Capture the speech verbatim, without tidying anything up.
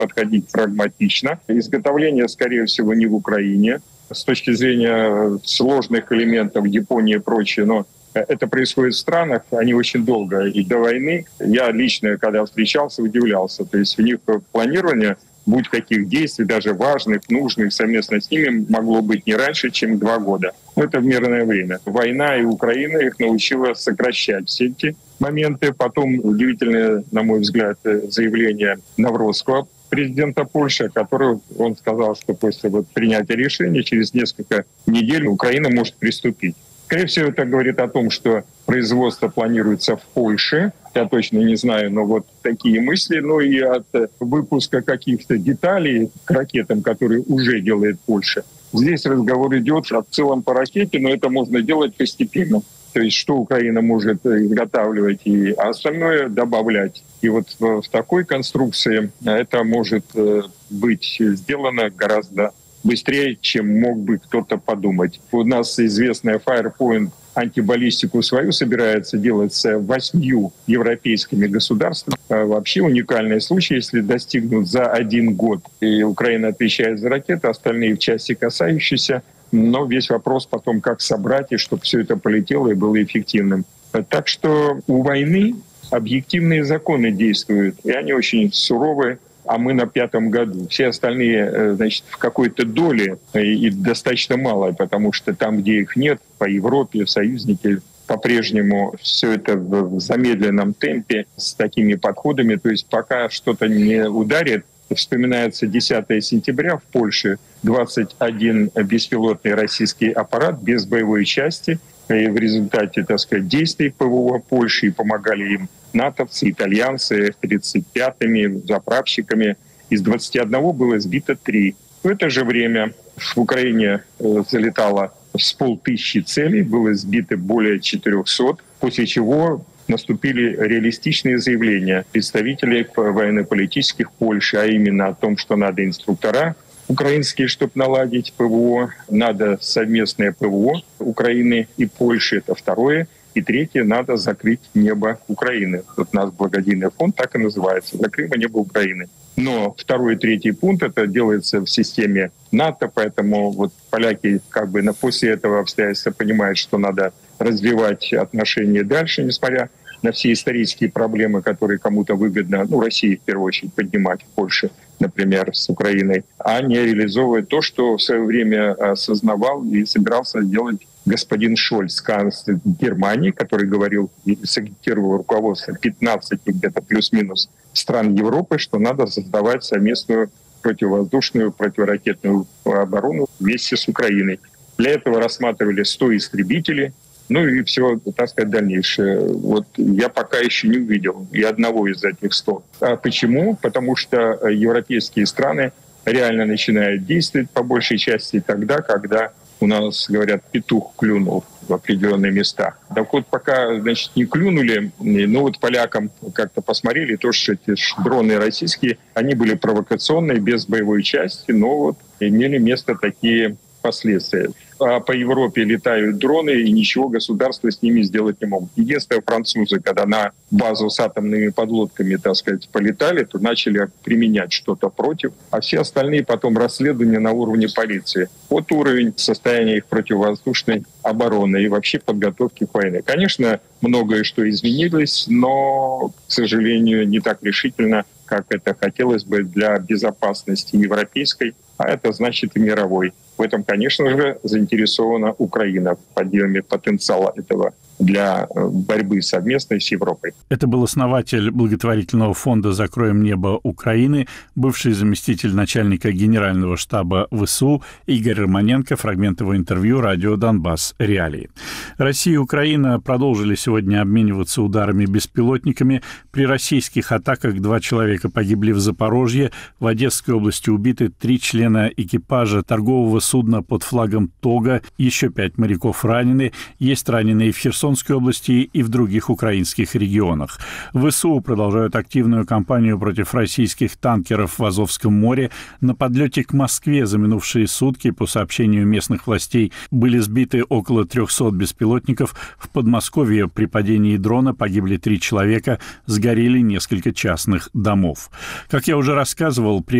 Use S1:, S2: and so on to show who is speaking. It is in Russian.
S1: подходить прагматично. Изготовление, скорее всего, не в Украине. С точки зрения сложных элементов Японии и прочее, но это происходит в странах, они очень долго и до войны. Я лично, когда встречался, удивлялся. То есть у них планирование будь каких действий, даже важных, нужных, совместно с ними могло быть не раньше, чем два года. Это в мирное время. Война и Украина их научила сокращать все эти моменты. Потом удивительное, на мой взгляд, заявление Навроцкого, президента Польши, который он сказал, что после вот принятия решения через несколько недель Украина может приступить. Скорее всего, это говорит о том, что производство планируется в Польше. Я точно не знаю, но вот такие мысли. Ну и от выпуска каких-то деталей к ракетам, которые уже делает Польша. Здесь разговор идет в целом по ракете, но это можно делать постепенно. То есть что Украина может изготавливать, и остальное добавлять. И вот в такой конструкции это может быть сделано гораздо быстрее, чем мог бы кто-то подумать. У нас известная Firepoint антибаллистику свою собирается делать с восьмью европейскими государствами. Вообще уникальный случай, если достигнут за один год, и Украина отвечает за ракеты, остальные в части касающиеся, но весь вопрос потом, как собрать, и чтобы все это полетело и было эффективным. Так что у войны объективные законы действуют, и они очень суровые. А мы на пятом году. Все остальные, значит, в какой-то доле и достаточно мало, потому что там, где их нет, по Европе, союзники по-прежнему все это в замедленном темпе с такими подходами. То есть пока что-то не ударит, вспоминается десятое сентября в Польше, двадцать один беспилотный российский аппарат без боевой части. И в результате, так сказать, действий ПВО Польши, и помогали им натовцы, итальянцы, тридцать пятыми заправщиками. Из двадцати одного было сбито три. В это же время в Украине залетало с полтысячи целей, было сбито более четырехсот, после чего наступили реалистичные заявления представителей военно-политических Польши, а именно о том, что надо инструктора украинские, чтобы наладить ПВО, надо совместное ПВО Украины и Польши, это второе. И третье, надо закрыть небо Украины. Вот у нас благодійный фонд так и называется «Закрымо небо Украины». Но второй и третий пункт, это делается в системе НАТО, поэтому вот поляки как бы после этого обстоятельства понимают, что надо развивать отношения дальше, несмотря на все исторические проблемы, которые кому-то выгодно, ну, России в первую очередь, поднимать в Польше, например, с Украиной, а не реализовывать то, что в свое время осознавал и собирался делать господин Шольц, канцлер Германии, который говорил и секретировал руководство пятнадцати где-то плюс-минус стран Европы, что надо создавать совместную противовоздушную, противоракетную оборону вместе с Украиной. Для этого рассматривали сто истребителей, ну и все, так сказать, дальнейшее. Вот я пока еще не увидел ни одного из этих ста. А почему? Потому что европейские страны реально начинают действовать по большей части тогда, когда у нас, говорят, петух клюнул в определенные места. Так вот, пока, значит, не клюнули, ну вот полякам как-то посмотрели, то, что эти дроны российские, они были провокационные, без боевой части, но вот имели место такие последствия. А по Европе летают дроны, и ничего государства с ними сделать не могут. Единственное, французы, когда на базу с атомными подлодками, так сказать, полетали, то начали применять что-то против, а все остальные потом расследования на уровне полиции. Вот уровень состояния их противовоздушной обороны и вообще подготовки к войне. Конечно, многое что изменилось, но, к сожалению, не так решительно, как это хотелось бы для безопасности европейской, а это значит и мировой. В этом, конечно же, заинтересована Украина в подъеме потенциала этого для борьбы совместной с Европой.
S2: Это был основатель благотворительного фонда «Закроем небо Украины», бывший заместитель начальника генерального штаба ВСУ Игорь Романенко. Фрагмент его интервью «Радио Донбасс. Реалии». Россия и Украина продолжили сегодня обмениваться ударами беспилотниками. При российских атаках два человека погибли в Запорожье. В Одесской области убиты три члена экипажа торгового судна под флагом «Тога». Еще пять моряков ранены. Есть раненые в Херсон. Херсонской области и в других украинских регионах. ВСУ продолжают активную кампанию против российских танкеров в Азовском море. На подлете к Москве за минувшие сутки, по сообщению местных властей, были сбиты около трехсот беспилотников. В Подмосковье при падении дрона погибли три человека, сгорели несколько частных домов. Как я уже рассказывал, при